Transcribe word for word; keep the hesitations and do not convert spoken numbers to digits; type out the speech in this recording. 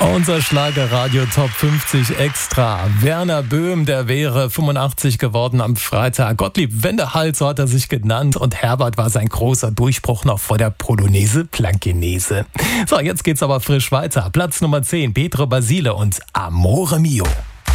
Unser Schlagerradio Top fünfzig Extra. Werner Böhm, der wäre fünfundachtzig geworden am Freitag. Gottlieb Wendehals, so hat er sich genannt. Und Herbert war sein großer Durchbruch noch vor der Polonaise Blankenese. So, jetzt geht's aber frisch weiter. Platz Nummer zehn, Pietro Basile und Amore Mio.